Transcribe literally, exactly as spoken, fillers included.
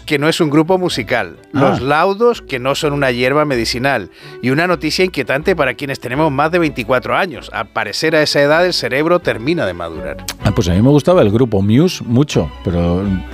que no es un grupo musical, los Ah. laudos que no son una hierba medicinal y una noticia inquietante para quienes tenemos más de veinticuatro años. Al parecer a esa edad el cerebro termina de madurar. Ah, pues a mí me gustaba el grupo Muse mucho, pero